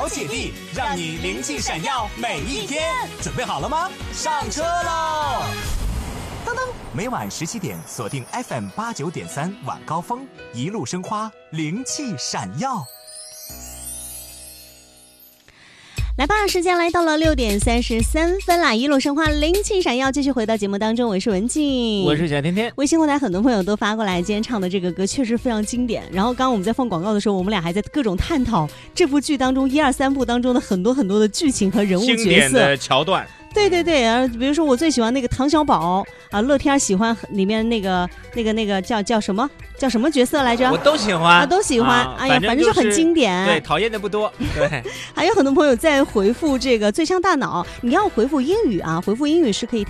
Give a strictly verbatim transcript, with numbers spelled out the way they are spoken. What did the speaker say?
好姐弟，让你灵气闪耀每一天。准备好了吗？上车喽！噔噔，每晚十七点锁定 F M 八九点三晚高峰，一路生花，灵气闪耀。 来吧，时间来到了六点三十三分啦！一路生花，灵气闪耀，继续回到节目当中。我是文静， 我是小天天。 微信后台很多朋友都发过来，今天唱的这个歌确实非常经典。然后刚刚我们在放广告的时候，我们俩还在各种探讨这部剧当中一二三部当中的很多很多的剧情和人物角色、 经典的桥段。 对对对，啊，比如说我最喜欢那个唐小宝啊，乐天喜欢里面那个那个那个叫叫什么叫什么角色来着？ 我都喜欢， 啊，都喜欢。 啊、 哎呀， 反正、 反正就很经典。 对，讨厌的不多。对， 还有很多朋友在回复这个最强大脑，你要回复英语啊，回复英语是可以。